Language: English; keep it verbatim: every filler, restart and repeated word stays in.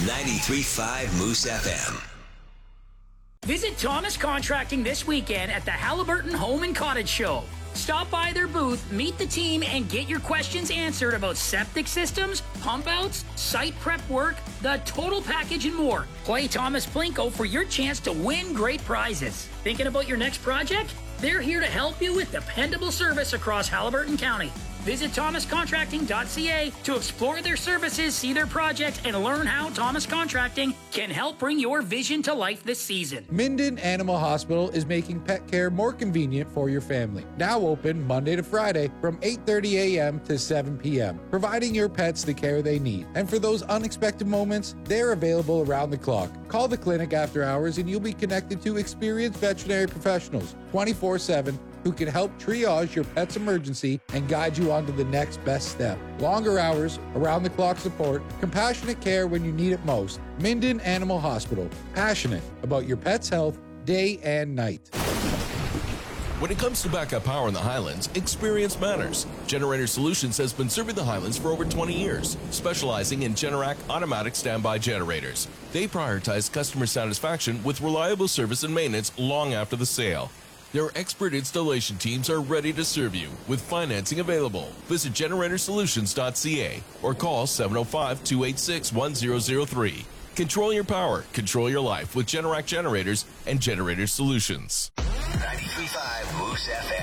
ninety-three point five Moose F M. Visit Thomas Contracting this weekend at the Halliburton Home and Cottage Show. Stop by their booth, meet the team, and get your questions answered about septic systems, pump outs, site prep work, the total package, and more. Play Thomas Plinko for your chance to win great prizes. Thinking about your next project? They're here to help you with dependable service across Halliburton County. Visit thomas contracting dot c a to explore their services, see their projects, and learn how Thomas Contracting can help bring your vision to life this season. Minden Animal Hospital is making pet care more convenient for your family. Now open Monday to Friday from eight thirty a.m. to seven p.m., providing your pets the care they need. And for those unexpected moments, they're available around the clock. Call the clinic after hours and you'll be connected to experienced veterinary professionals twenty-four seven who can help triage your pet's emergency and guide you on to the next best step. Longer hours, around-the-clock support, compassionate care when you need it most. Minden Animal Hospital, passionate about your pet's health day and night. When it comes to backup power in the Highlands, experience matters. Generator Solutions has been serving the Highlands for over twenty years, specializing in Generac automatic standby generators. They prioritize customer satisfaction with reliable service and maintenance long after the sale. Their expert installation teams are ready to serve you with financing available. Visit generator solutions dot c a or call seven oh five, two eight six, one zero zero three. Control your power, control your life with Generac generators and Generator Solutions. ninety-three point five Moose F M.